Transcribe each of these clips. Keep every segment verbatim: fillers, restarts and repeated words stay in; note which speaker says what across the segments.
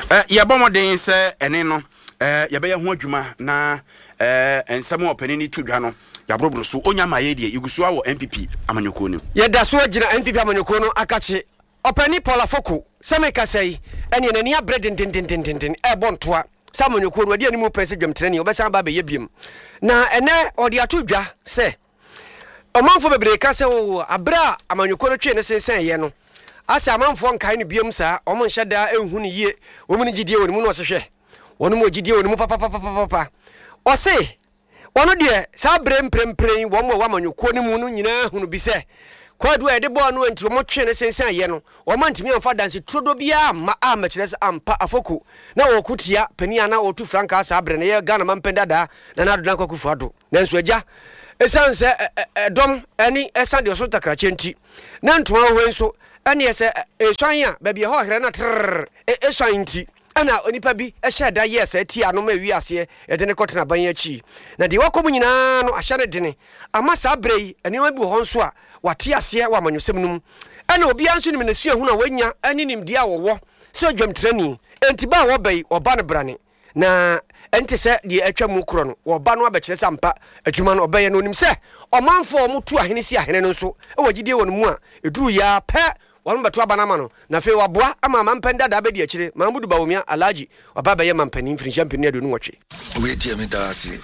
Speaker 1: Eh ya bomoden se ene no eh ya be ye ho adwuma na eh ensem opanini tudwa no ya brobro so onya maye de igusu awo N P P amanyoko ni.
Speaker 2: Ye da so agina N P P amanyoko no akache opani Paul Afoko semeka sei ene nani abre den den den den den e bontoa samanyoko no ade animu pese dwamtrani obesa ba be ye biem na ene ode atudwa se omanfo bebre ka se wo abra amanyoko no twe ne sensen ye no asa amanfo nkai ne biem sa omo nhyeda ehunu yie omo ne gidie woni mu no sehwe woni mo gidie woni mu papa papa papa o se wono de sa brem prem prem wo mo wa amanyoko ne mu no nyina hunu bi se kwadu e de bo no antro mo twe ne sensen ye no o ma ntimi amfa danse trodo bia ma a ma kire se ampa Afoko na wo kutia pani ana wo tu franka sa bre ne ye Ghana mampenda da na na do na kwakufu ado na nso agya esanse dom ani esan de so takra chenti na ntoma ho nso ani ese eswan a ba bia ho here na trrr eswan nti ana onipa bi ehye da yes ati ano ma wi ase e de ne kotena ban achi na de wakom nyina no ahya ne dene ama sa brei ani ma bi ho nso a wate ase wa manyosem num ana obi anso nim na sua hu na wanya ani nim dia wowo se odwamtrani enti ba wo bai oba ne brane na enti se de atwa mu kro no oba no abekire sampa adwuma no obaye no nim se omanfo omutu ahene si ahene no nso e wagidie won mu a eduru ya pe won beto abanama no na fe waboa ama mampenda da bedi akire mambudu bawomia alaji obaba ye mampani mfiri champion ne do no watwe
Speaker 3: we die me da asi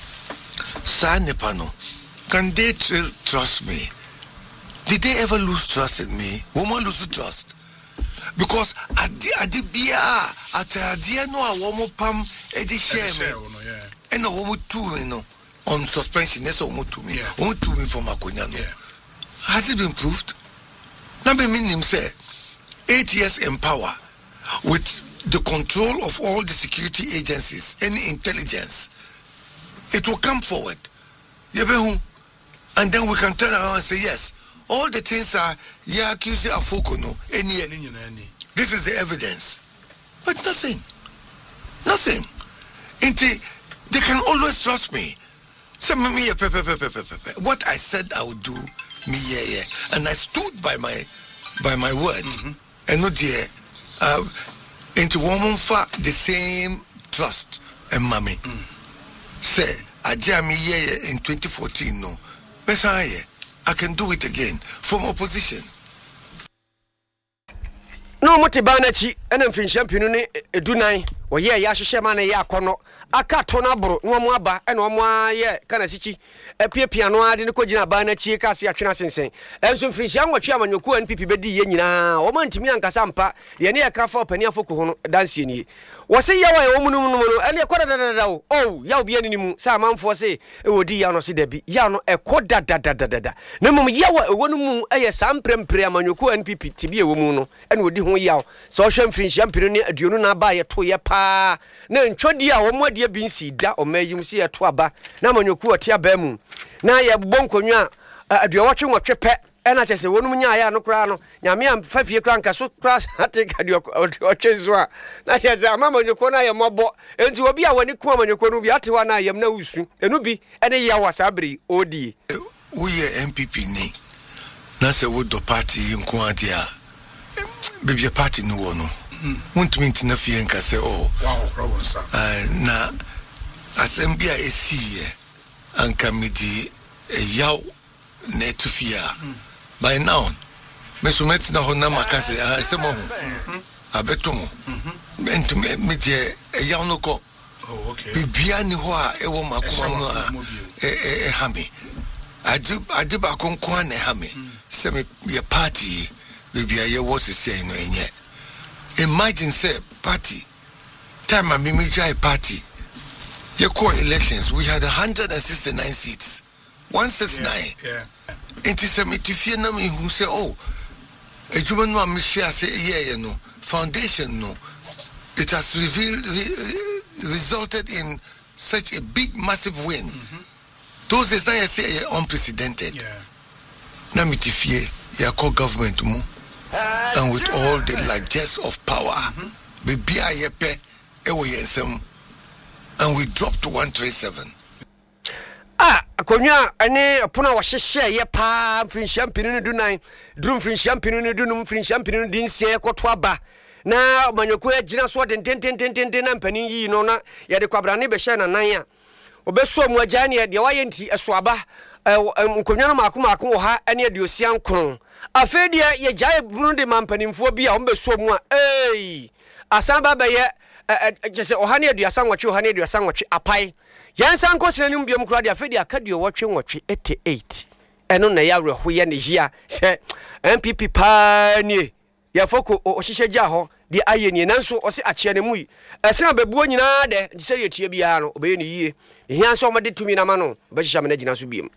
Speaker 3: sa ne pano can they trust me? Did they ever lose trust in me? Woman lose trust because adi adi bia atade no a womo pam e di share me and no womo tu me no on suspension eso womo tu me womo tu me from akonya no has it been proved? Number meaning say eight years in power with the control of all the security agencies, any intelligence, it will come forward. And then we can turn around and say, yes, all the things are, yeah, accusing Afoko, no, any, any, any. This is the evidence. But nothing. Nothing. They can always trust me. So, me, what I said I would do, me, yeah, yeah. And I stood by my by my word. Mm-hmm. And not there. Uh, into woman for the same trust and mommy. Mm. Say, I dare me yeah in twenty fourteen, no. Messiah, I can do it again from opposition.
Speaker 2: No motibanachi ena mfin champion ne edunai wo ye ya hwehwe ma ne ya akono aka to na boro no mo aba ena o mo aye kana sichi epiepia no ade ne kogina banachi ka se atwena sensen enso mfin hia nwotwe amanyoku N P P bedi ye nyina wo mantimi ankasa mpa ye ne ya ka fa opani Afoko ho no danse nie wo se ya wa wo munum no no ene ekoda dadada o oh ya obi ani mu sa amanfo se e wodi ya no se dabi ya no ekoda dadada na mum ya wa ewo no mu eye samprempre amanyoku N P P tibi ewo mu no ene wodi ho yaw so hwe mfin champion ne aduonu na ba ye to ye pa na ntwodi a wo mo ade bi nsi da o mayim se ye to aba na amanyoku ote aba mu na ye bonkonwa aduowotwe nwotwe pe ena chese wonum nya ya no kra no nyame am fafie kra nka so kra atika aduowotwe zo a na chese amamanyoko na ye mobo enti obi a wani ku amanyoko no bi atewa na yam na wusu enu bi ene ya wasabri odi
Speaker 3: we ye N P P ni na se wo do party nko ade a bibia party no wo no wontumi ntina fie nka se oh
Speaker 4: wow problem sir
Speaker 3: na assembly a esi anka midi yaw na etufia by now me so metina ho na makase a se mo ho abetomo enti me de yaw no ko
Speaker 4: oh okay
Speaker 3: bibia ni ho a ewo makoma no a e hame adu adu ba konkon na hame se me ye party bibia ye what is say no enye imagine say party time a mimijai party your core elections we had one hundred sixty-nine seats one sixty-nine
Speaker 4: yeah, yeah.
Speaker 3: It is a mitifia na me who say oh ejuma no am share say yeah no foundation no it has revealed re, resulted in such a big massive win. Mm-hmm. Those is not say unprecedented.
Speaker 4: Yeah.
Speaker 3: Na mitifia your core government mu and with all the largesse of power be bia yepe ewo yensem and we dropped to one thirty-seven.
Speaker 2: Ah, akonya ane opona wa hyehye ye pa mfin champion no du nine drum mfin champion no du num mfin champion no din sie koto aba na manyoko agina so den den den den den na mpanin yi no na ye de kwabrane be hye na nan a obeso mu agya ne de waye nti esoaba nkonwa no maako maako wo ha ene aduosia nkron afedia ye gyae bunu de mampanimfo bi a ombeso mu a ei asan ba be ye jese ohane aduasa nwotwe ohane aduasa nwotwe apai yansan kosina nim biom kura de afedia akadio wotwe nwotwe eighty-eight eno na ya reho ye ne hia se M P P pa nie ya foko o hihye gya ho de aye nie nanso o se ache ne mu yi esena bebuo nyina de de se yetie bia no obeye ne yie hia so omade tumi na ma no be hihya me na gina so biem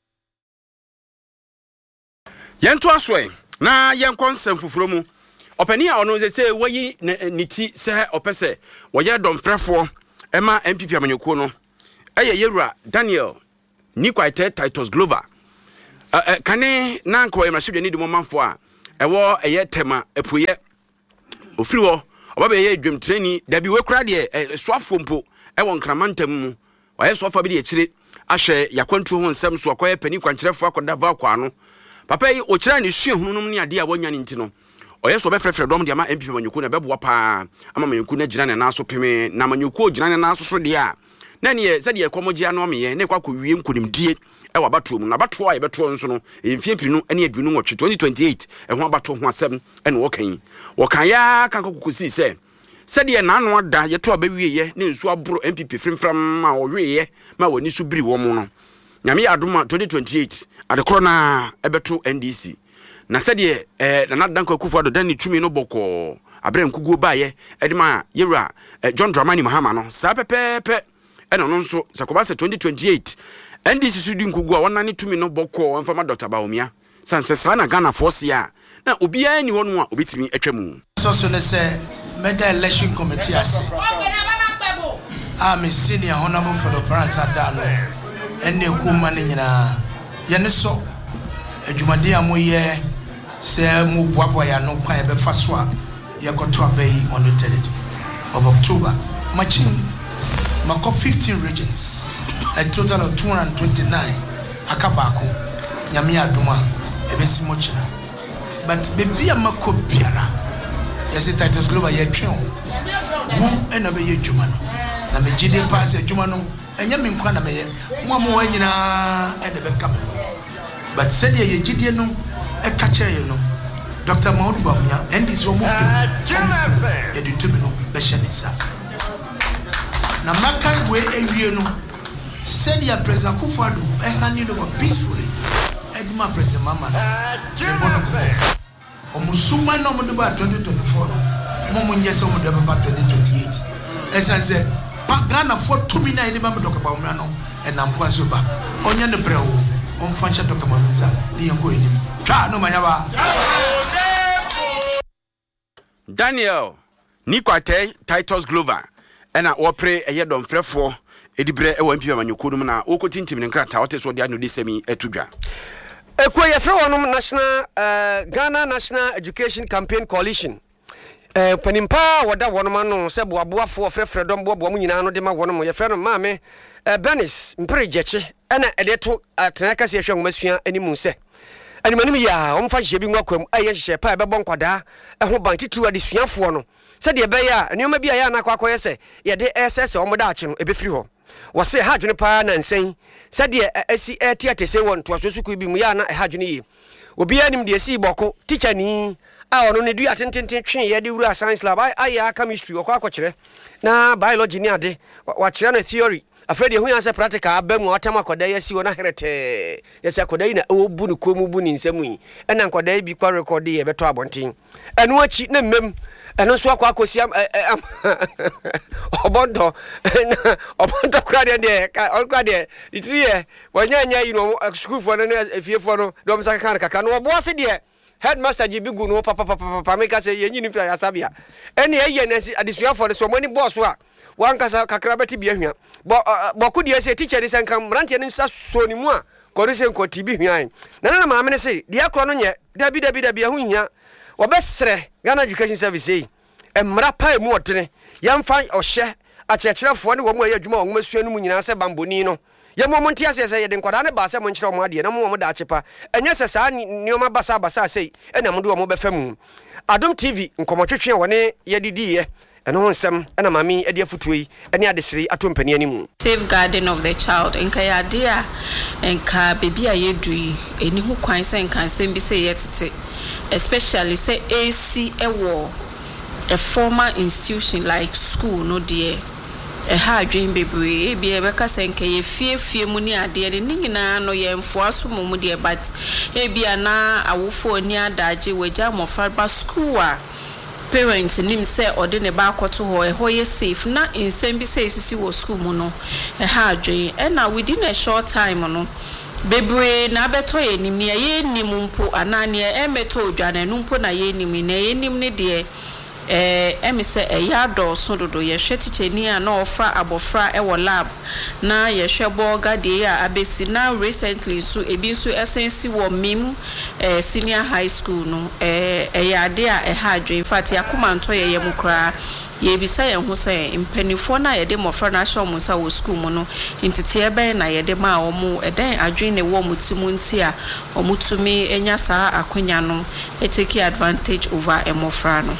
Speaker 1: yento asoe na yenkon nsem fufuro mu opani a ono se se wayi niti se opese woye domfrefo ema M P P amanyoko no eye yewura Daniel Nikwaite Titus Glover Uh, uh, kane nanko emrahwede ni de momamfo a ewo eye tema epoye ofiri wo oba be ye dwem treni da bi we kura de soafo mpo ewo nkramantam mu waye soafa bi de ekire ahwe yakwantu ho nsem so akoye pani kwankyerefo akoda va kwa no papa yi o kira ne hwe hununum ne ade a wonya ne ntino oye so be frefre dom de ama M P P manyoko na bebo pa ama manyoko na gina ne na so peme na manyoko gina ne na so so de a na ne se de ekomogia no me ye ne kwa kowie nkunimdie e wa bato mu na bato a ye beto nso no emfiempi no ene adunu nwotwe twenty twenty-eight e ho bato ho asem ene wo kan wo kan ya kan kokosi se se de na no da ye to abawie ye ne nsu aboro M P P frimfram ma wo hwe ye ma wani su biri wo mu no nyame adoma twenty twenty-eight adekoro na e beto N D C na se de eh na dan kwakufu ado dan ni tumi no boko abrem kuguo ba ye e de ma yewura John Dramani Mahama no sa pepepe ene no nso sakoba se twenty twenty-eight N D C sudi nkugu a wona ne tumi no bokko mfama Doctor Baumia sanse sa na Ghana force ya na obia ni hono a obetimi atwamu
Speaker 5: so so ne se meda election committee ase I'm a senior honorable for the branch ada no enne ku ma ne nyina ye ne so adwumade amoye se mu boabo ya no kwa e be fa so a ye goto abai on the third of October matching mako fifteen regions a total of two hundred twenty-nine akabako nyame adoma ebesi mochina but bebi amako biara yes Titus Glover ye twen wo ena be ye dwuma no na me gide pass ye dwuma no enya me nkwa na me ye mo mo anyina e de be kam but said ye gide no e ka kire ye no Doctor Maud Bamia and this wo mo e de tumi no be shenisa na makai we ewie no said ya President Kufuado e handle over peacefully edma President Mama o musuma no mo de ba twenty twenty-four no mo mo nyese mo de ba twenty twenty-eight esa se Ghana for two minutes ni ba me Doctor Baumia no e na mkwa so ba onye ne brewo on fancha Doctor Mamunza ni yango enim twa no manya ba
Speaker 1: Daniel Nikwaite Titus Glover ena wopre eye domfrefo edibre e M P P amanyoko no na okotintim ne nkrata wote so de anu de semi etudwa
Speaker 2: ekwe ye fre wonom National uh, Ghana National Education Campaign Coalition eh uh, panimpa woda wonom no se boaboafo frefre dom boabo mu nyina no de ma wonom ye fre no maame uh, Benis mprejeche ena edeto atena kase hwe ngomasua animu se animanim ya omfa hye bi nwakwam aye hye pa bebon kwada eho ban titru adesuafo no se de be ya nioma bi ya na kwakoye se ye de S S omoda ache no ebefiri ho wose ha dwene pa na nsen se de asi etiate se won to asosu ku bi mu ya na ha dwene yi obi anim de si boko teacher ni a ono ne du atententen twen ye de wura science lab aya chemistry okwa akokire na biology ni ade wa kire na theory afredi hu ya se practical abamu atama koda yesi wona herete yesi akoda yi na obu ne komu bu ni nsemu yi ena nkoda yi bi kwa record ye beto abonten enu achi na mmem eno so akwa akosia obondo obondo krade de krade itie wanya nya yi no school for na efie for no do msaka kan kaka no obo ase de headmaster jibigu no papa papa papa make say yenyi ni fia sabia ene ye na adisua for so mani boss a wankasa kakrabati bia hwia boku de ase teacher ni sankam rantie ni sa so ni mu a korese nkoti bi hwia na na maame ne se de akro no nye dabi dabi dabi hu hia obesre Ghana Education Service emra pa mu odene yamfa ohye akyerɛkyerɛfo ne wo mu ayi adwuma wo masua no mu nyina sɛ bamboni no ye mo monti ase se ye de nkwada ne ba se mo nkyere mo ade na mo mo da achepa enye se saa nioma basa basa sei ena mo de mo befa mu Adom T V nkomotwetwe wone ye didiye eno ho nsem ena mami ade afutuyi ene adesiri atompani animu
Speaker 6: safeguarding of the child enka ya dia enka baby ayedui eni ho kwan se enka nsem bi se yetete especially say A C ewo a formal institution like school no dear a hard dream baby be a beka senke ye fie fie mu ni ade de nyina no ye mfo aso mu de but e bia na awofo ni adaje waja mofa ba school a parents nim say ode ne ba akoto ho e ho ye safe na insem bi say sisi wo school mu no a hard dream and now within a short time no bebre na beto ye nim ne ye nim mpo anane e meto odwane no mpo na ye nim ne ye nim ne de eh emise eya do so dodo ye hwe ticheni a na ofa abofra e wo lab na ye hwe boga de ya abesi na recently so ebi so essensi wo mim eh senior high school no eh eya de a e ha dwe in fact yakoma nto ye ye mukra ye bisa ye ho se impanifo na ye de mofra na hwe mo sa wo school mu no intete e ben na ye de ma omo eden adwen ne wo mutimu nti a omutumi enya saa akonya no e take advantage over emofra no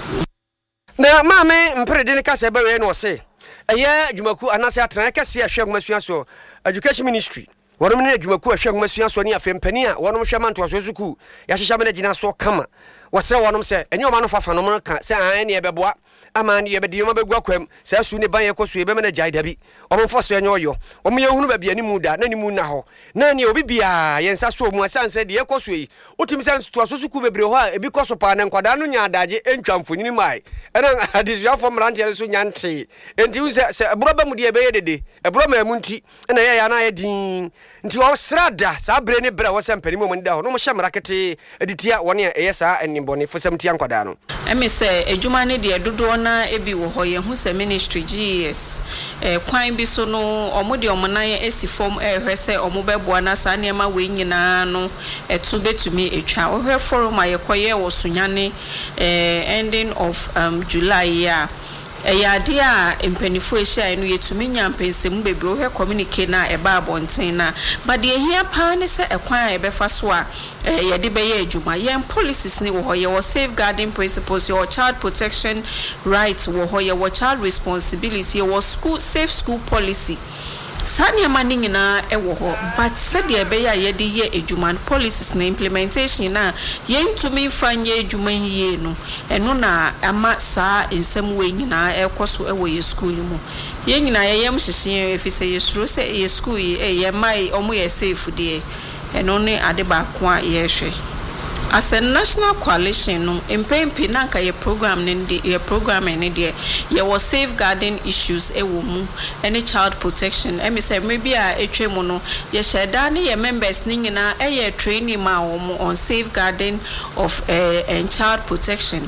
Speaker 2: na mame mprede ne kase ba we no se eye adwumaku anase atran kase ahwe agmasua so education ministry wonom ne adwumaku ahwe agmasua so ne afempani a wonom hwe manto so suku ya hyehyɛ me na gina so kama wose wonom se enye oma no fafa no mo ka se an ne ebeboa amani ye bedi yoma begua kwam sa su ne ban ye koso ye be me na jai dabi omo fo so enye oyo omo ye hunu ba bia ni mu da na ni mu na ho na ne obi bia ye nsa so mu asanse de ye koso yi utimi san to so suku bebre ho a ebi koso pa na nkwada no nya adaje entwamfonyini mai ena adisua fo mrante so nyante enti u se se ebro ba mu de be ye dede ebro ma mu nti na ye ya na ye din nti wo srada sa bre ne bre wo se mpani mo da ho no mo hye mrakete editia woni eye sa enibone fo sem tia nkwada no
Speaker 6: emi se ejuma ne de dodo na ebi wo ho ye hu se ministry G S eh kwan bi so no omo de omo nan esi form eh hwese omo beboa na sa ne ma we nyina no etu betumi etwa wo hwe forum aye koye wo sunyane eh ending of um July ya eya de a empanifo ehia no yetumi nya mpensem bebre wo hwe communicate na eba abonten na but de ehia pa ne se ekwan a ebefa so a ye de be ye adwuma ye policies ni wo ho ye wo safeguarding principles your child protection rights wo ho ye wo child responsibility wo school safe school policy sani amani nyina ewo ho but said ye be ya ye de ye adwuma policies na implementation na ye ntumi fanye adwuma yie no eno na ama saa ensem we nyina ekoso ewo ye school mu ye nyina ye yem hyehye efise ye suro se ye school ye ye mai omo ye safe de eno ne ade ba ko a ye hwe as a national coalition no impempe na ka ye program ne de ye program ne de ye was safeguarding issues ewo mu any child protection emi say maybe a etwemu no ye sheda ne ye members ni nyina e ye training ma wo on safeguarding of uh, and child protection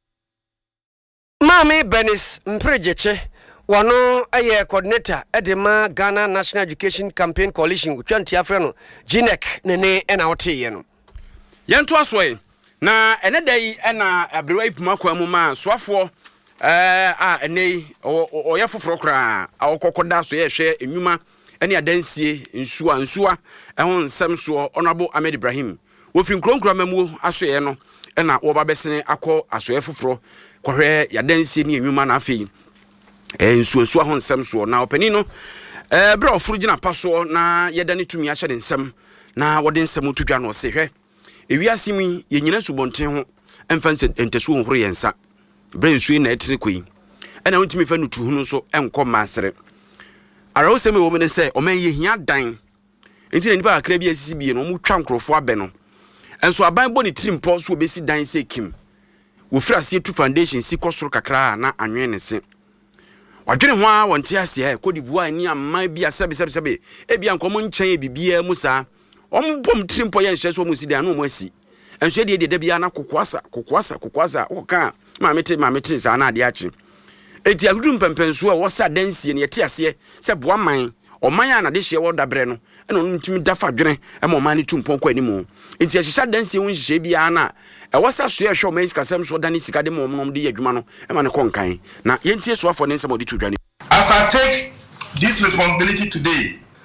Speaker 2: Mami Benis Mprejeche wano aye coordinator edema Ghana National Education Campaign Coalition utwanti afreno G N E C nene ena wote ye no
Speaker 1: yento asoe na ene dai ena abrewa ipuma kwa mu ma soafo eh a ene oye foforo kra awokokoda so ye hwe enwuma ene adansie nsuwa nsuwa ehon nsem so Honorable Ahmed Ibrahim wo fi nkronkro mamu asoe no ena wo ba besene akọ asoe foforo kohwe yadansie ne enwuma na afei eh nsuwa nsuwa hon nsem so na opani no eh bra ofuru gina paso na yedane tumi ahye de nsem na wode nsem tutwa no se hwe ewiase mi ye nyina subonten ho emfanse entesu honhoro yensa bre nsuo na etire koi ena wontimi fa nutu hu no so enko masere arawo seme wo me se o man ye hia dan enti na nipa akra bi asisi bie no mu twa nkrofo abe no enso aban bo ni trimpo so obesi dan se kim wo fra se tu foundation si kosoro kakra na anwen ne se wadwene ho a wonte ase e Cote d'Ivoire ni amman bi asebe sebe sebe e bia nkomo nchen e bibia mu saa ombom trimpo ye nhye so mu si dan no mu asi enso de de bia na kokoasa kokoasa kokoasa oka ma mete ma mete sa na ade achi eti agudum pempenso a wo sa dansie ne yete ase se boa man oman a na de hye wo dabre no eno ntimi dafa dwene e mo man ni tumpon kwa ni mu enti a hye dansie wo nhye bia na e wo sa so ye hwe o man sikasem so dani sika de mo nom de adwuma no e ma ne konkan na yentie so afo ne nsem odi tudwane.
Speaker 4: As I take this responsibility today,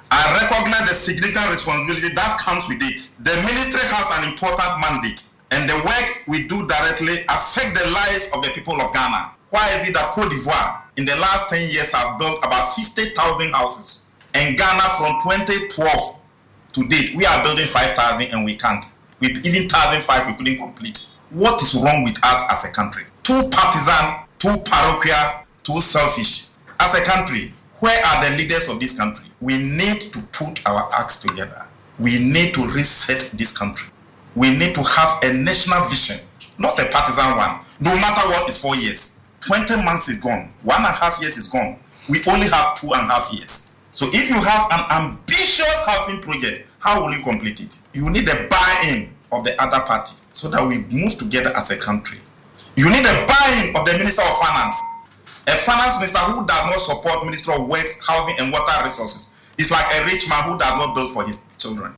Speaker 7: I recognize the significant responsibility that comes with it. The ministry has an important mandate, and the work we do directly affect the lives of the people of Ghana. Why is it that Cote d'Ivoire in the last ten years have built about fifty thousand houses, and Ghana from twenty twelve to date we are building five thousand and we can't? With even one thousand five we couldn't complete. What is wrong with us as a country? Too partisan, too parochial, too selfish. As a country, where are the leaders of this country? We need to put our acts together. We need to reset this country. We need to have a national vision, not a partisan one. No matter what, it's four years. twenty months is gone. One and a half years is gone. We only have two and a half years. So if you have an ambitious housing project, how will you complete it? You need a buy-in of the other party so that we move together as a country. You need a buy-in of the Minister of Finance. A finance minister who does not support Minister of Works, Housing and Water Resources is like a rich man who does not build for his children.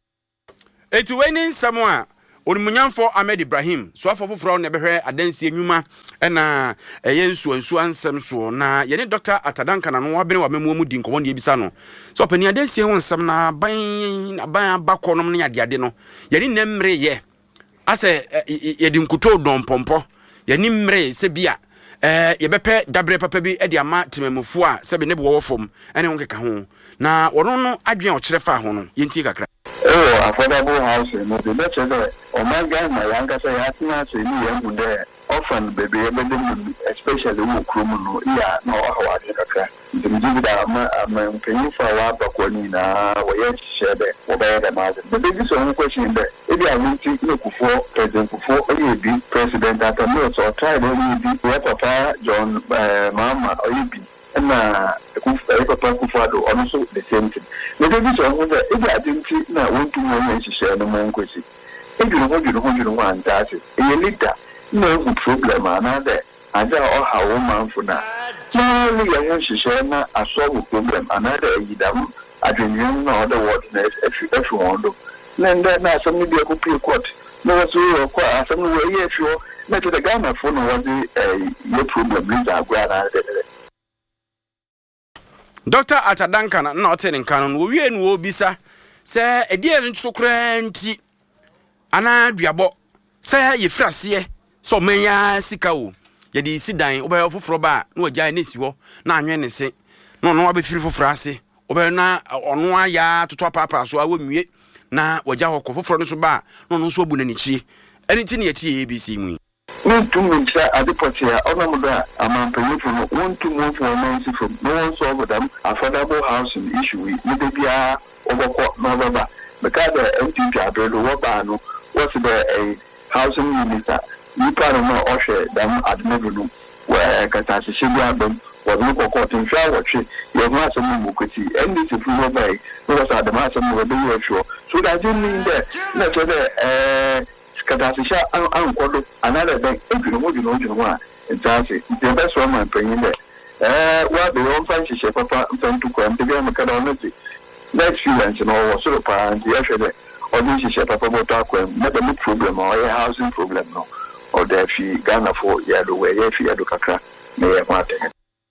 Speaker 1: Etuweni Samoa, Onimunyamfo Ahmed Ibrahim, so afofo fro na behwe adansi enwuma na eye nsuo nsuo ansem so na ye ne Doctor Atadanka na no wabene wa memu mu di nkomo ne ebisa no. So opani adansi ho nsem na ban na ban abakonom ne ade ade no. Ye ne nemre ye. Ase ye di nkuto don pompo. Ye ni mre se bia eh ye bepe dabre papa bi e di ama temamufo a se be ne bo wo fom ene ho keka ho. Na wono no adwen o kire fa ho no. Ye nti kakra.
Speaker 8: Oh, affordable housing. No, the better that Omega, my younger say, I think I say, you there often, baby, especially who criminal, yeah, no, how I get a crack. The Mujida, can you for a while, but when you know, where you share the obey the mother. But there is one question there. If you are willing to look for President before you be president at a note or try to be Papa John, Mama, or you be. Na Papa Kufado also the same thing. The babies are wonder if I didn't see now want to know to share the monquisi. If you know you know you want that is a leader, no problem another. And there are how woman for now. No, we are share now a solve problem another idam. I don't know other words if you if you want to. Then there now some media could be quote. No, what's real quite some way if you met the Ghana phone was a your problem is a grand.
Speaker 1: Doctor Atadanka na na ote nkan no wie no obisa se edie nso kra nti ana duabo se ye frase se o manya sika o ye di sidan oba ofoforo ba na wagya na si ho na anwe ne se no no abefiri foforo ase oba na ono aya toto papa so awamwie na wagya hokọ foforo no so ba no no so obu na nichie eni ti ne ye ti A B C mu
Speaker 8: want to move at the Potia, Onamuda, among people want to move for Nancy from no one solve them, affordable housing issue, Nibia, Overcourt, November, because the M P Gabriel Wabano was the a housing minister, you probably know Osher, them at Nebulu, where Katasi Shibabum was no court in shower tree, you have not some Mukuti, and this is Full Bay, was at the Master Mobile Show. So that didn't mean that, not the Katasha and another bank, if you know, you know, you know, it's the best one I'm bringing there. Uh, well, the old fancy shape of them to come to be on the cadonity. Next few months, you know, was sort of parents, yesterday, or this shape of a talk when not a problem or a housing problem, no, or that she Ghana for Yado, where if you had to crack, may have martin.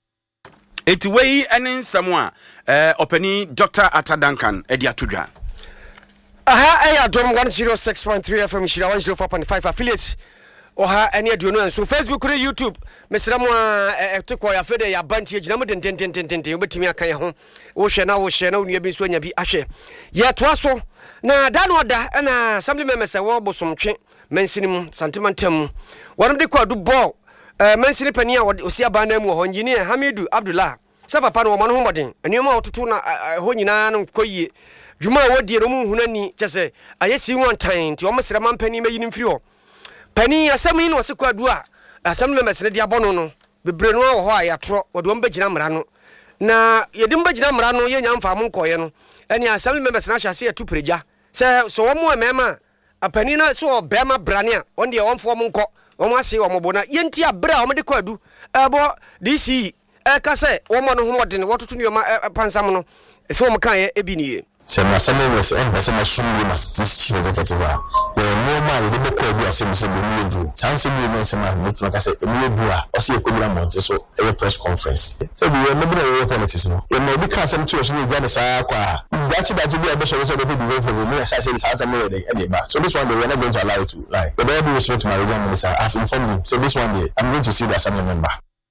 Speaker 1: It way and in someone, uh, opening Doctor Atadankan, Edia Tudra.
Speaker 2: Aha, I adom one oh six point three F M Shira one oh four point five affiliates. Oha, any aduno so Facebook or YouTube. Mister Mo eh to ko ya fede ya banti gina mo den den den den den obetimi akan ho. Wo hwe na wo hwe na onua bi so anya bi ahwe. Ye to aso na da no da na assembly members e wo bosomtwe mansinim santimentam. Wonom de ko adu ball. Eh mansini pani a osi abana mu ho engineer Hamidu Abdullah. Sa papa no mo no ho modin. Enioma ototo na ho nyina no koyie. Juma wodi no mu hunani kyese ayesi one time ti o mesere man pani mayi nimfiri ho pani asam yi no se kwadu a asam no mesere dia bono no bebre no ho a yatro wode on bagina mra no na yedim bagina mra no ye nyamfa mo nkoye no eni asam no mesere na hyase atu preja se so wo mo emema apani na so bema brane a on de wonfo mo nko wo mo ase wo mo bona yenti abra wo de kwadu ebo dc e ka se wo mo no ho modene wototo ne ma pansam no se wo mo kan e bi niye.
Speaker 9: Se na sema was en basa na sumi mas chief executive a we no ma ye be ko bi asem se be mi edu chance bi na sema metima ka se emi edu a o se ekobira monte so e press conference so we no be na politics no e no bi ka asem ti o so ni gya de saa kwa batch batch be a bishop so they be from me as I say this more day so this one day we're not going to allow it to lie the baby was to my regional minister I've informed him so this one day I'm going to see the assembly member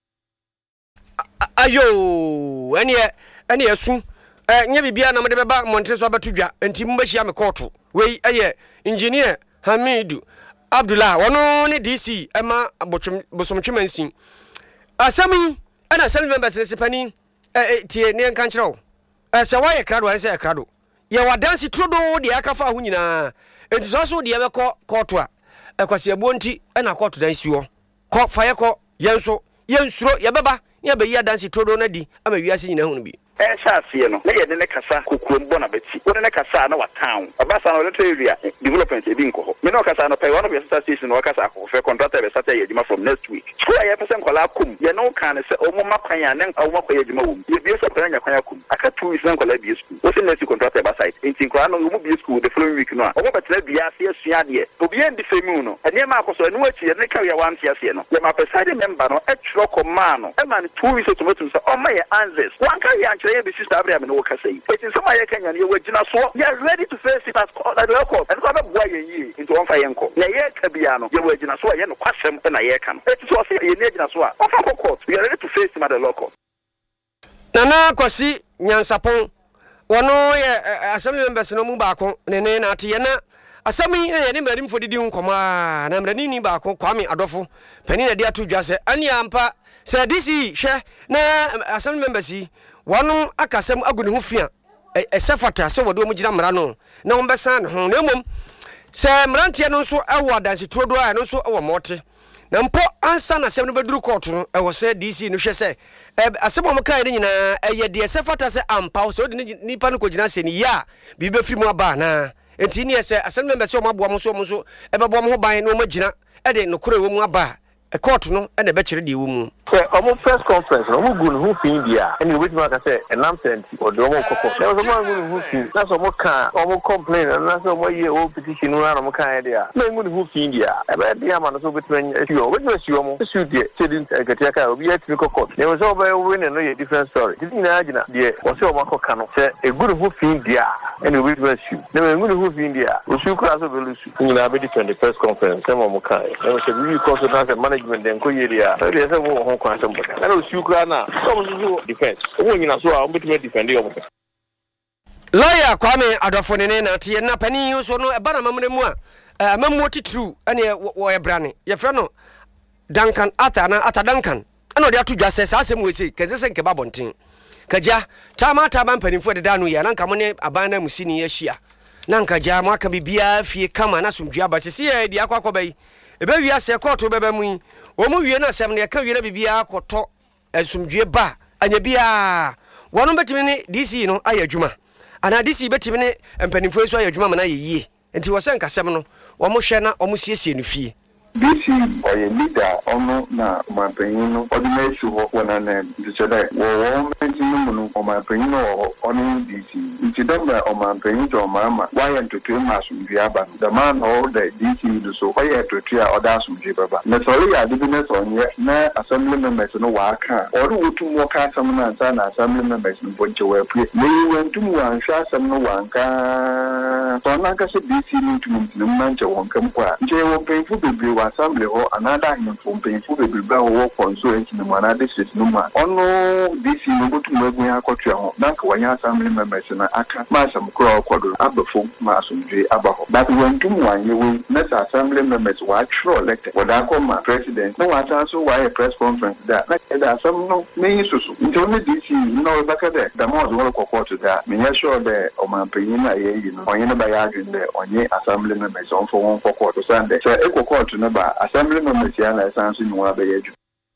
Speaker 2: ayo ene ene asu eh nya bibia na mede beba montre so abatudwa enti mbahia me court we eye engineer Hamidu Abdullah wono ne D C ema abochum bosomtwemansin asami ana assembly members ne sepani eh tie ne kan kyerɛw eh se waye krado an se krado ye wadansi trodo de akafa ho nyina enti so so de yebekɔ court a ekwase abo nti ana court dan si ho kɔ fa ye kɔ yenso yensuro yebeba ye be yi adansi trodo na di ama wiase nyina hu no bi
Speaker 8: eh sha asie no na ye de ne kasa kokuom bɔ na beti wo de ne kasa na wa town abasa na leto area development e bi nkɔ hɔ me no kasa no pay one of your station no kasa akɔfɛ contractor be start ye djuma from next week so ye person kwala akum ye no kan se o mo makwan ya ne o makwa ye djuma wo ye bi so kan nya kwan akum aka two weeks na kwala bi school wo se next contractor ba site enti kwala no mo bi school the following week no a o mo betra bi ase asua de obi en difemu no ene ma akoso no achi ye ne ka ya wan tia se no ye ma pesade member no e tro ko ma no e ma ne two weeks to metum se o ma ye answers wan ka ya nkyere ye bi sister Abraham no waka say it is some aye Kenya ye wagina so you are ready to face it as the record and so boy ye into one fire enko na ye ka bia no ye wagina so ye no kwasem na ye ka no it is so say ye ne gina so a ofa court we are ready to face him at the local
Speaker 2: nana kwasi nyansapon wono ye assembly members no mu ba ko ne ne na ate ye na asami ye ne mradim fo didi nkoma na mrani ni ba ko Kwame Adofo pani na dia to dwa se ani ampa se disi hwe na assembly members yi wanu akasem agune ho fia esefata se wodo mu gina mra no na won besa ne ho na mom se mrantie no nso ewo adanse trodo a no nso ewo mote na mpo ansa na sem no beduru court no ewo se D C no hwe se asem mo kai ne nyina eye de esefata se ampa so de nipa no ko gina se ni ya bi be firi mu aba na enti ni ese asem member se o maboa mo so mo so ebeboa mo ho ban no magina e de no kore wo mu aba e court no e na be kire de wo mu
Speaker 8: so omo press conference no mo gun who fin dia and you wait ma ka say announcement or do mo kokko there was a man gun who fin na so mo ka omo complain na so mo ye o petition no na mo kan dia na gun who fin dia e be dia ma no so betwen issue we do issue mo issue dia chedin gatia ka obi ya tiri kokko there was over we no a different story this na agina dia o se o ma kokka no say e gun who fin dia and we do issue na gun who fin dia o su kra so be lu su ni na be different the press conference say mo mo kan na so we cause the management den ko ye dia so dia say mo kwa some but na o kra na so mo defense o nyina so a o betime defend yo mo
Speaker 2: lawyer Kwame Adofo ne na te na pani so no e ba na mamre mu a mamu titru ene wo ye brane ye fra no Duncan Ata na Ata Duncan ana de atu dwase sa asem we sei keze se nke ba bonten kaja tama tama mpanimfo de da no ya na nka mo ne aban na musini ya hia na nka ja mo aka bibia fie kama na somdua ba sese ya di akwa akobai ebe wi ase court beba mu wo mu wie na asem ne ka wie na bibia akoto asomdue ba anya bia wono betimi ne D C no aye adwuma ana D C betimi ne mpanimfo so aye adwuma ma na ye yie enti wo se nkasem no wo mo hwe na wo mo siesie no fie
Speaker 8: D C or a leader ono na mampanyino ordinary ho wana na dichere wo wo mentinu mu no mampanyino ono D C intidamba o mampanyino mama why and to to masumdua aba the man all the D C do so why to to order asumdua baba na sorry ya business onye na assembly members no wa aka or wotu mo ka asem na nsa na assembly members no bonche wa pie na yiwantu mu anhwa asem no wanka so na ka so D C ni tumu no manche wonkam kwa nje wo penfu bebre assembly ho another him from painful be be wo consultant no man na this is no man ono D C no go to magun akotua ho na ka wanya assembly members na aka ma sam kro akodo abefo ma asomdwe abaho but when tum wanye we na assembly members wa tro elected wada ko ma president no wa tan so wa press conference da na da some no me susu nti no D C no baka de da mo zo ko court da me ya sure de o ma panyin na ye yi no onye no ba ya adwin de onye assembly members on for one court so sande so e ko court no ba assembly members ya na sanso ni wa be yeju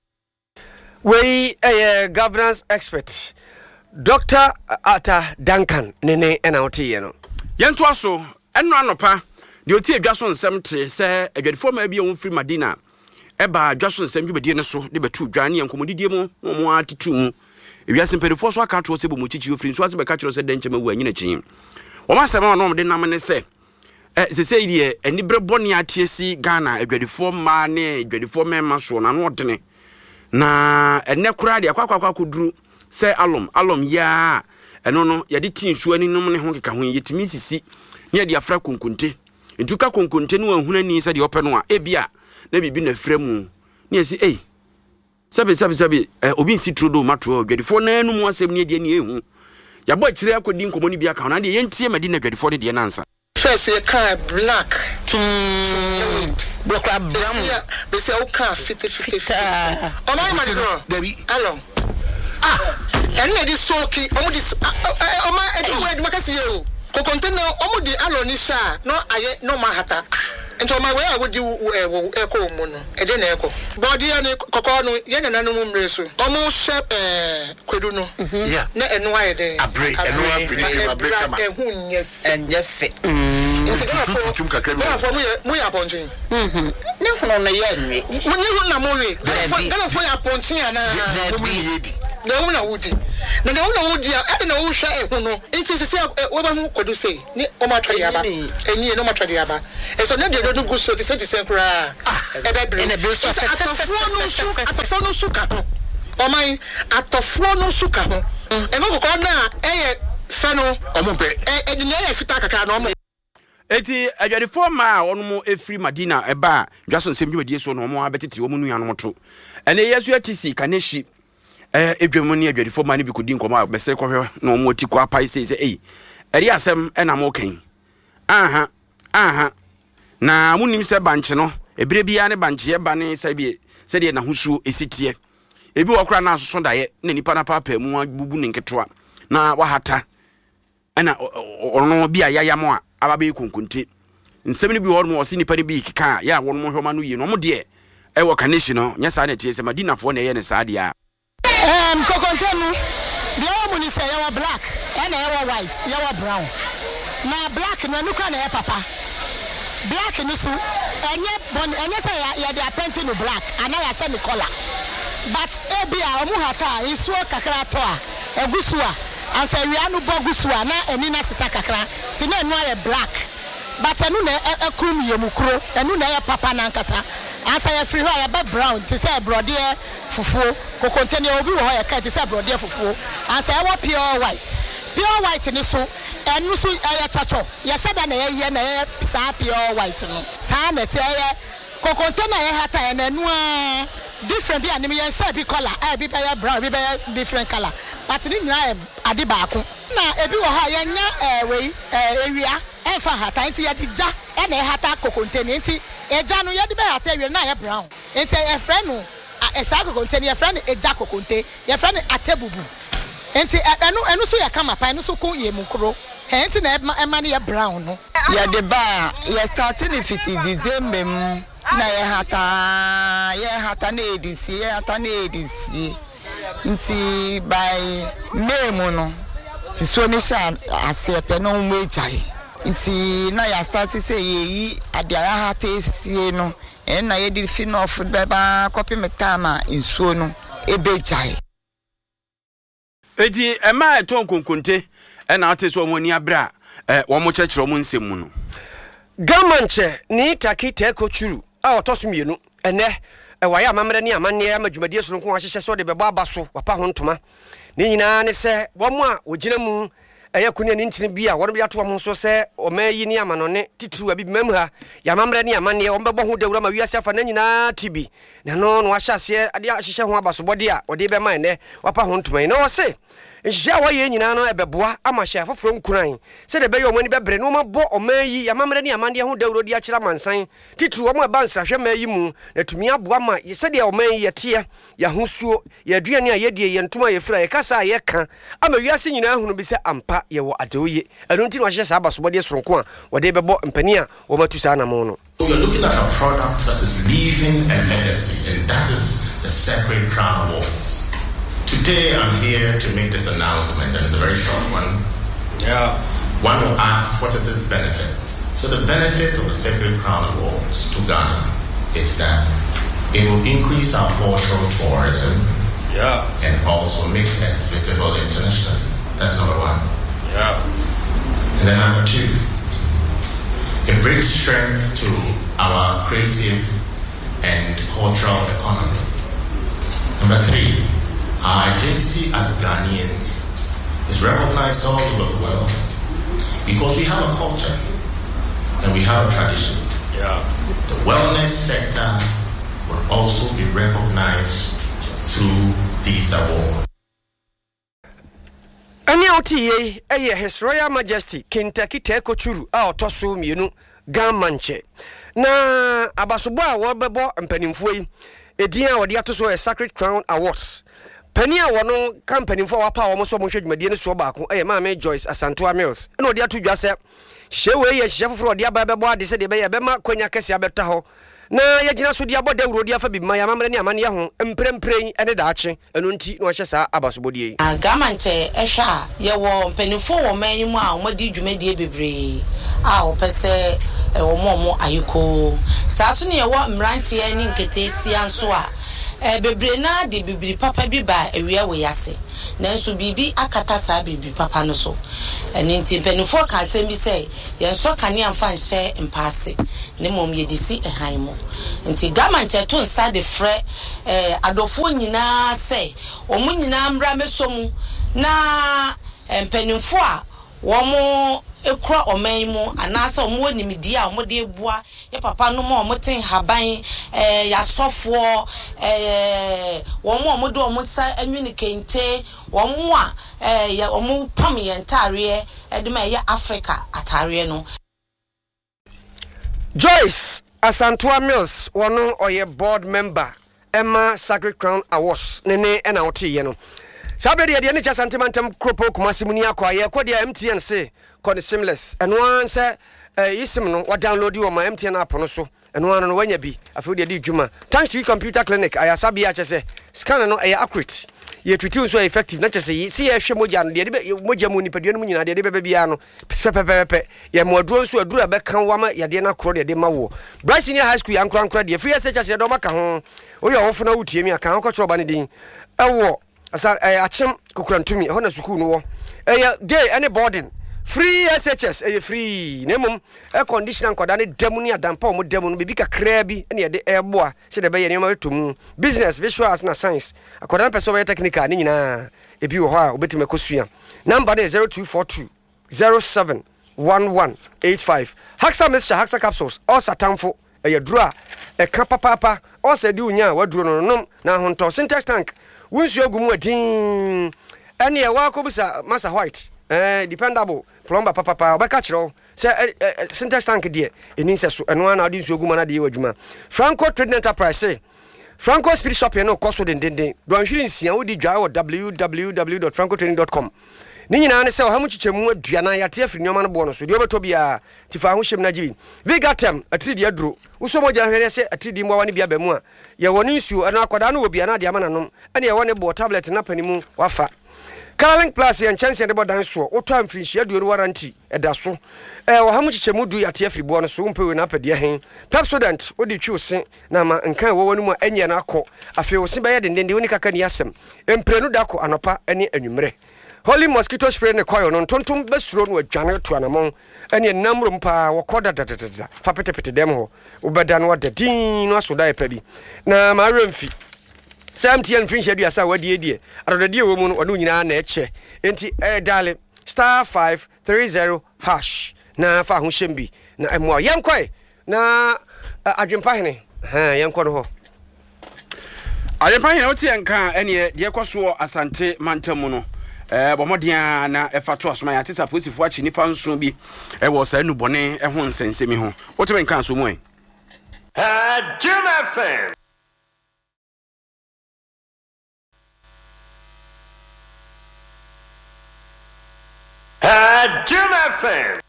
Speaker 2: we a governance expert Doctor Ata Duncan nene ena otiye no
Speaker 1: yento aso eno anopa de oti adwaso nsem te se adwadefo ma bia won free Madina eba adwaso nsem dwubedie ne so de betu dwane yankomodidie mu mo atitu mu ewiase mpedefo so aka tro se bo mo chichi ofri so ase be ka tro se denche ma wu anyina chi wo ma sema no de nam ne se eh sese die eni brebone atiesi Ghana adwadefo ma ne adwadefo mema so na no odene na enne kura de akwa akwa akuduru se alom alom ya ɛno no yɛde ti nsuo ani nom ne ho keka ho yɛtumi sisi ne yɛde afra konkonte ntu ka konkonte no ahuna ni sɛ de ɔpɛ no a ebia na bibi na fra mu ne yɛsi ei sabe sabe sabe obi nsi trodo matro adwadifo na anu mu asɛm ne de ne ehu yɛbɔ akyire akɔdi nkɔmɔ ni bi aka na de yɛntie madi na adwadifo de de nansa
Speaker 10: first a car black black brown they say o car fifty fifty oh my my girl baby hello ah and na this soki omo this o ma e do we makasi ye ko container omo di alo ni sha no aye no mahata nti o ma we awodi e ko mu no e de na e ko body ya kokko no ye na nanu mu mreso omo she eh kwedu no yeah na enu aye de
Speaker 3: abre enu abre abre kama
Speaker 10: ehun nye
Speaker 2: enye fe
Speaker 3: tutum kakra mi
Speaker 10: fo mu mu ya ponchen
Speaker 2: mhm ne hono na ye nwe
Speaker 10: mu ne hono na mo we na fo ya ponchen ana
Speaker 3: mu ye di
Speaker 10: na wo na wudi na na wo na wudi a e na wo hwa ehun no nti sese wo ba hu kodu sei ni o ma twade aba enyi no ma twade aba e so na de do gu so ti se ti sen kura e be bre atofo no su atofo no su ka ho o mai atofo no su ka ho e mo ko na e ye fe no
Speaker 3: o mo pe
Speaker 10: e de na ye fita kakra no mo
Speaker 1: eti adwadifo ma a ono efri Madina eba dwaso nsem dwumadie so no mo abetete wo mu nuanom to ene yesu atisi kaneshi eh edwemu ne adwadifo ma ne bi kodi nkoma bese kwohwe no mo ti kwa pai sei sei eh eri asem ena mo kan aha aha na munim se banche no ebire bia ne banche ba ne se bi se de na husuo esitie ebi wokra na asoso daye na nipa na papa mu bubu ne nketoa na wahata ena ono bi ayayamo a ababe konkonte nsem ne bi ho no o se nipa ne bi kika ya wono mo hwoma no yi no mo de e wo kanehyi no nya sa na tie se Madina fo na ye ne sa de a
Speaker 10: em kokonte no bia mo ni se yawa black e na yawa white yawa brown na black na nukra na ya papa black ni so enye bon enye se ya ya de apenti no black ana ya she ni color but e bia omu hata isuo kakra to a egusu a ansa wia no bogusu a na eni na sisa kakra ti na enu ya black but enu na ekrum yemukro enu na ya papa na nkasa ansa ya free ho ya be brown ti say brode fufuo kokonte ne obi wo ho ya ka ti say brode fufuo ansa ya pure white pure white ni so enu so ya chacho ya shada na ye na ye sa pure white no sa na ti ye kokonte na ye hata ya na enu a different bi anim ye share bi color eh bi be brown bi be different color but ni nyina ade baako na ebi wo ha ye nya eh we eh ewia e fa hata nti ye dija e na hata kokonte ni nti eja no ye de be hata ewia na ye brown nti e friend no e sa kokonte ni ye friend eja kokonte ye friend atebubu nti enu enu so ye kama pa enu so ko ye mukro he nti na e ma ye brown no
Speaker 11: ye de ba ye start ni fifty December mu na ye hata ye hata na edisi ye hata na edisi nti by May mu no so ni sha asepe no mu ejai nti na ya start say ye yi ade ya hata esie no en na ye di fin off beba copy metama nsuo no ebejai
Speaker 1: eti ema eton konkonte ena ate so mo ni abra eh wo mo chechero mo nsem mu no
Speaker 2: gamanche ni takite ko churu a otoso mienu ene e wa ya mamre ni amanne amadwumadie so nko ahyehyɛ so de beba aba so papa ho ntoma ni nyina ne sɛ wo mo a ogina mu ɛyɛ kunia ni ntini bia wɔn bia to mo so sɛ o mayi ni amanone titru abi mam ha ya mamre ni amanne wɔn bɛbɔ ho dawura ma wiase afa na nyina tibi na no no ahyase ade ahyehyɛ ho abasobɔde a ɔde bɛma ene wapa ho ntoma na ɔse nhya wa ye nyina no ebeboa amahya foforo nkuran se de be yo mani bebre no mabɔ omayi ya mamre ni amande ho dawuro di akyira mansan titru wo mo ba nsrahwe mayi mu na tumi aboa ma se de omayi yete ya hosuo ya aduane a yedie ye ntoma ye fra ye kasa ye ka ama wiase nyina hunu bi se ampa ye wo adoye anu nti no ahye sa abasobɔde soronko a wode bɛbɔ mpani a wo matu sa na mo no.
Speaker 12: We are looking at a product that is leaving a legacy, and that is the Sacred Crown Awards. Today I'm here to make this announcement, and it's a very short one.
Speaker 13: Yeah.
Speaker 12: One will ask, what is its benefit? So the benefit of the Sacred Crown Awards to Ghana is that it will increase our cultural tourism.
Speaker 13: Yeah.
Speaker 12: And also make us visible internationally. That's number one.
Speaker 13: Yeah.
Speaker 12: And then number two, it brings strength to our creative and cultural economy. Number three, our identity as Ghanaians is recognized all over the world because we have a culture and we have a tradition.
Speaker 13: Yeah.
Speaker 12: The wellness sector will also be recognized through these awards.
Speaker 2: Any O T A, eh, His Royal Majesty, Kentucky Teko Churu, our Tosu Mienu, Gamanche. Na Abasuba, Wababo, and Penimfui, a dear or the Atoso, a Sacred Crown Awards. Penia wano company for our power, almost so much Mediana Sobaco, eh, Mamma Joyce, Asantua Mills. No, dear to just say, Shewe, chef for dear Baba, they said, Bema, Quenya Cassia Betaho. Na yagina so dia bode wuro dia fa bi maya mamre ne amane ho empremprem ene daache enunti no hye saa abasobodie
Speaker 14: agamanche ehwa ye wo mpanifo wo manyimu a omodi dwumadie bebre a opese e wo momo ayiko saa so ne ye wo mrantie ani nketesi anso a e bebre na de bibiri papa bi ba ewia we yase nanso bibi akata saa bibiri papa no so eni nti mpanifo ka sembi sei ye nso kane amfa nhye mpase ne mom ye disi ehan mo nti gamanche to nsa de frɛ eh adofo nyina sei omu nyina mra mesomu na mpanifo a wo mo ekura oman mu anasa omo onimidi a omo de ebua ye papa no mo omo ten haban eh ya sofo eh wo mo omo do omo sa anwini kente wo mo a eh ya omo pam ye ntare e de ma ye Africa atare no.
Speaker 2: Joyce Asantua Mills wono oye board member Emma Sacred Crown Awards nene ena wote ye no sabe de de ne cha santimantem kropo kumasimuni akwa ye ko de M T N say called Seamless and one say yisim no wa download you on my M T N app no so and one no wanya bi afi de di djuma thanks to you computer clinic ayasabi a chese scan no e accurate ye tweet so effective na chese see ye hwe moja no de moja mu ni padua no nyina de be bia no pepepepe ye moduro so adura be kan wama ye de na kro de de mawo Bryce Senior High School yankran kra de free S H S de maka ho o ye ofo na wutie mi aka ho ko ba ne din ewo asa achem kokurantumi ho na sukuu no wo eh day any boarding free S H S eh free nemum air conditioner nkoda ne demu ni adampa o mo demu no bibi kakra bi ne de eboa se de be ye ne ma tomu business visuals na science akoda na person be technical ni nyina ebi wo ho a obetime kosua number de zero two four two zero seven one one eight five Haxa Mixture Haxa capsules all satamfo eh dura e ka papa all se di unya waduro no nom na honto syntax tank wunsu ogumu adin ene e wa ko bisa massa white eh dependable plumber papa papa obeka chiro say syntax tank de eni nseso eno ana adi nsu oguma na de wadwuma Franco Trading Enterprise say Franco Speed Shop no koso den den den do anhwiri nsia wodi dwa wo w w w dot franco trading dot com ni nyina ne se o hamu chichemu aduana yate afiri nyoma no bo no so de obeto bia tifa ho hyem na gibi Vigatem atridi aduro uso moja hwere se atridi mwa wani bia ba mu a ye woni nsuo ana akwada na obia na de amananom ene ye woni bo tablet na panimu wafa Carolink Plus and chance de bodan so oto amfinhia duoru warranty eda so eh wo hamu chichemu du yate afiri bo no so umpe na pade hen Pepsodent odi twuse na ma nkan wo wonu mu anya na akọ afi wo se baye dendende woni kaka ni asem emprenu dako anopa ene anwumre Holy mosquito spray ne koyo no tontom besuro no adwane to anamon ene namro mpa wo koda dadadada fa petepete dem ho ubeda no wadadin no asoda epa bi na ma remfi M T N fringe adu asa wadi edie arodade wo mu no onu nyina na eche enti eh dale star five three zero hash na fa ho hyembi na emo yenkoi na adwempa hene ha yenko no ho
Speaker 1: adwempa hene oti enka ene de ekoso asante mantamu no eh bomodia na efato asoma ya tisa posifo achi nipa nso bi e wo sa nu bone e ho nsensemi ho wote nka so mu en
Speaker 13: uh Jim F M uh Jim F M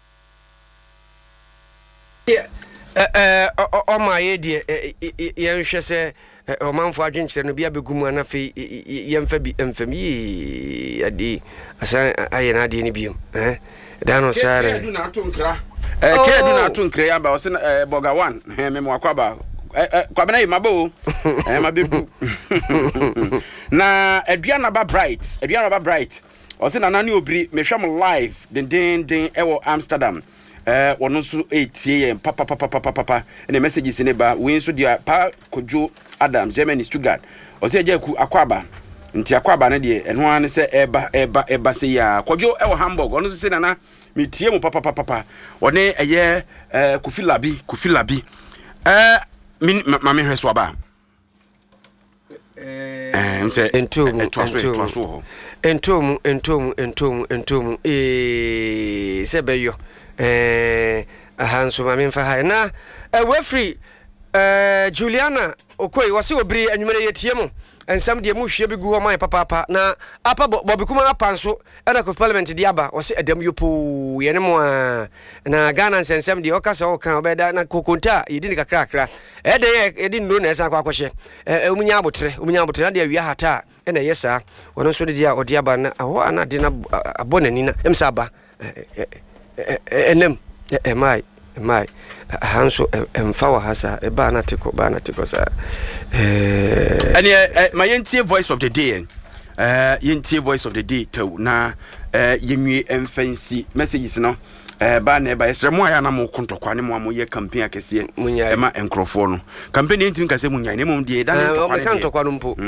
Speaker 2: yeah eh eh o ma ye die ye nhwe se o manfo adwenkyere no bia begumu na fe ye mfa bi mfam yi ade asa aye na ade ni biom eh da no sare
Speaker 1: ke du na to nkra eh ke du na to nkra ya ba o se boga one eh me mo akwaba eh kwabena yi mabo eh mabebu na aduana ba bright aduana ba bright o se na nani obri me hwam live den den den e wo Amsterdam eh wono so etie papa papa papa papa ene messages ne ba we so dia pa kojo Adam Germany Stuttgart o se ajaku akwaba nti akwaba ne de eno an se eba eba eba se ya kwadwo e wo Hamburg ono se nana metie mu papa papa papa one eye eh Kofi Labi Kofi Labi eh ma me hweso aba eh nse
Speaker 2: entom
Speaker 1: etwaso etwaso ho
Speaker 2: entom entom entom entom eh sebeyo eh ahanso ma me mfa ha na e wafri eh Juliana okoi wose obiri anwumere yetie mu ensam de mu hwie bi gu ho man papa papa na apa Bobby Kuma apanso era ko parliament di aba wose adam yopo ye ne mo na Ghana nsensam de okasa oka obeda na kokonta yedi ni kakra kakra e de yedi no na esa kwa kwhye e umunya abotre umunya abotre na de awia hata e na yesa wono so de dia odi aba na aho ana de na abonani na emsa aba enem e mai mai hanso emfa wa hasa e ba na tiko ba na tiko sa eh
Speaker 1: ani my yentie voice of the day eh yentie voice of the day to na eh yemwie emfancy messages no eh ba na e ba yesre mo aya na mo kontokwa ne mo amoye campaign akese e ma enkrofo no campaign entim kase munya ne mom de da ne
Speaker 2: kontokwa no mpo